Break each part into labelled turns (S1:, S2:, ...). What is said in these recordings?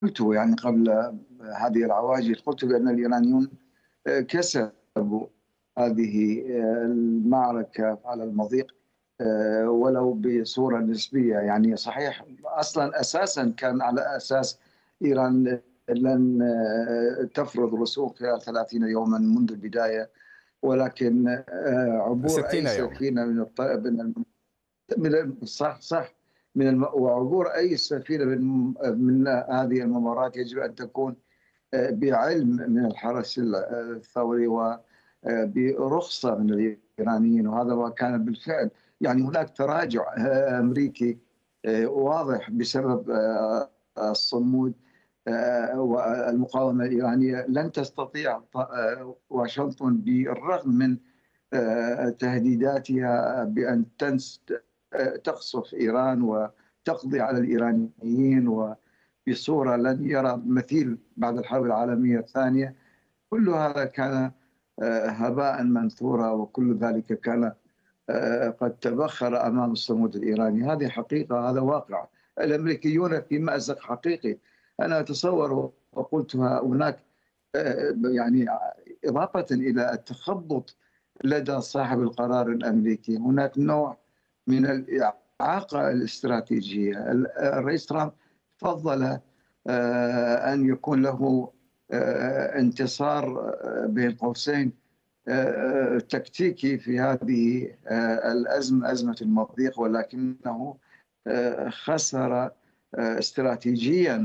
S1: يعني قبل هذه العواجل قلت بأن الإيرانيون كسبوا هذه المعركة على المضيق، ولو بصورة نسبية. يعني صحيح أصلا أساسا كان على أساس إيران لن تفرض رسوم خلال 30 يوما منذ البداية، ولكن عبور
S2: 60
S1: أي
S2: يوما.
S1: سفينة صح وعبور أي سفينة من هذه الممرات يجب أن تكون بعلم من الحرس الثوري وبرخصة من الإيرانيين، وهذا ما كان بالفعل. يعني هناك تراجع أمريكي واضح بسبب الصمود والمقاومة الإيرانية. لن تستطيع واشنطن بالرغم من تهديداتها بأن تقصف إيران وتقضي على الإيرانيين بصورة لن يرى مثيل بعد الحرب العالمية الثانية. كل هذا كان هباء منثورا، وكل ذلك كان قد تبخر أمام الصمود الإيراني. هذه حقيقة، هذا واقع. الأمريكيون في مأزق حقيقي. أنا أتصور وقلتها، هناك يعني إضافة إلى التخبط لدى صاحب القرار الأمريكي، هناك نوع من الإعاقة الاستراتيجية. الرئيس ترامب فضل أن يكون له انتصار بين قوسين تكتيكي في هذه الأزمة، أزمة المضيق، ولكنه خسر استراتيجيا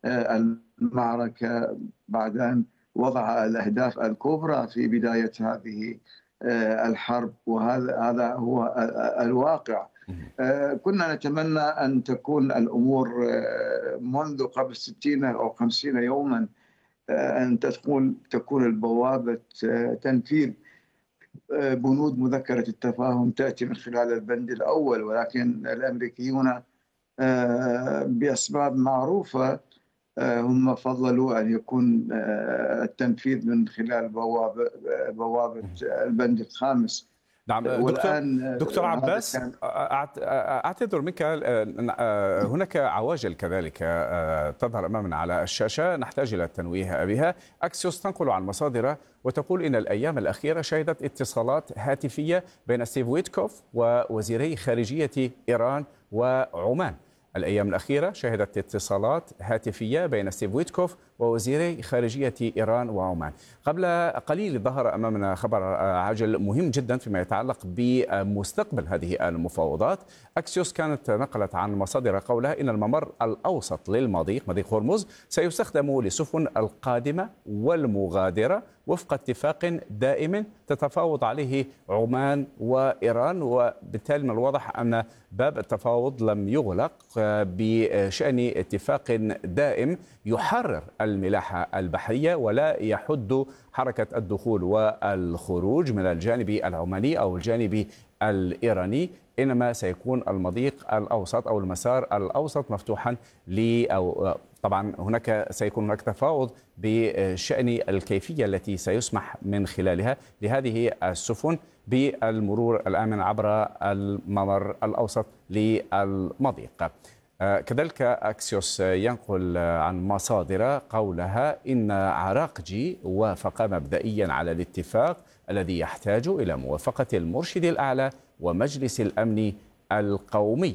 S1: المعركة بعد أن وضع الأهداف الكبرى في بداية هذه الحرب. وهذا هو الواقع. كنا نتمنى أن تكون الأمور منذ قبل 60 أو 50 يوما، أن تكون البوابة تنفيذ بنود مذكرة التفاهم تأتي من خلال البند الأول، ولكن الأمريكيون بأسباب معروفة هم فضلوا أن يكون التنفيذ من خلال بوابة البند الخامس.
S2: نعم
S1: والآن
S2: دكتور
S1: هذا
S2: عباس،
S1: كان.
S2: أعتذر منك. هناك عواجل كذلك تظهر أمامنا على الشاشة نحتاج إلى التنويه بها. أكسيوس تنقل عن مصادر وتقول إن الأيام الأخيرة شهدت اتصالات هاتفية بين ستيف ويتكوف ووزيري خارجية إيران وعمان. الأيام الأخيرة شهدت اتصالات هاتفية بين ستيف ويتكوف ووزيري خارجية إيران وعمان. قبل قليل ظهر أمامنا خبر عاجل مهم جدا فيما يتعلق بمستقبل هذه المفاوضات. أكسيوس كانت نقلت عن مصادر قولها إن الممر الأوسط للمضيق، مضيق هرمز، سيستخدم لسفن القادمة والمغادرة وفق اتفاق دائم تتفاوض عليه عمان وإيران، وبالتالي من الواضح أن باب التفاوض لم يغلق بشأن اتفاق دائم يحرر الملاحة البحرية ولا يحد حركة الدخول والخروج من الجانب العماني أو الجانب الإيراني، إنما سيكون المضيق الأوسط أو المسار الأوسط مفتوحا أو طبعا سيكون هناك تفاوض بشأن الكيفية التي سيسمح من خلالها لهذه السفن بالمرور الآمن عبر الممر الأوسط للمضيق. كذلك أكسيوس ينقل عن مصادر قولها إن عراقجي وافق مبدئيا على الاتفاق الذي يحتاج إلى موافقة المرشد الأعلى ومجلس الأمن القومي.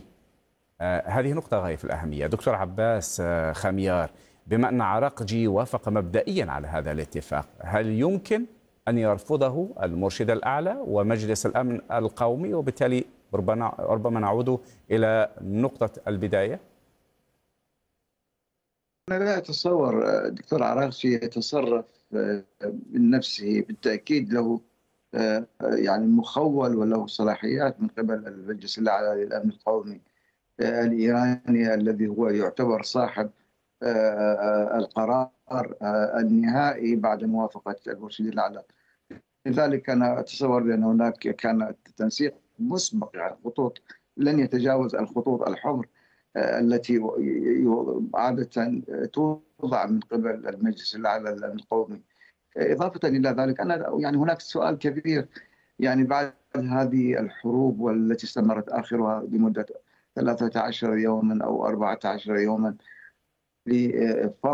S2: هذه نقطة غاية في الأهمية. دكتور عباس خميار، بما أن عراقجي وافق مبدئيا على هذا الاتفاق، هل يمكن أن يرفضه المرشد الأعلى ومجلس الأمن القومي، وبالتالي ربما نعود إلى نقطة البداية؟
S1: أنا لا أتصور دكتور عراقجي يتصرف من نفسه. بالتأكيد له يعني مخول وله صلاحيات من قبل المجلس الأعلى للأمن القومي الإيراني، الذي هو يعتبر صاحب القرار النهائي بعد موافقة المرشد الأعلى. لذلك أنا أتصور بأن هناك كان تنسيق مسبق، يعني خطوط لن يتجاوز الخطوط الحمر التي عادة توضع من قبل المجلس الأعلى للأمن القومي. إضافة إلى ذلك، أنا يعني هناك سؤال كبير. يعني بعد هذه الحروب والتي استمرت آخرها لمدة 13 يوما أو 14 يوما لفرض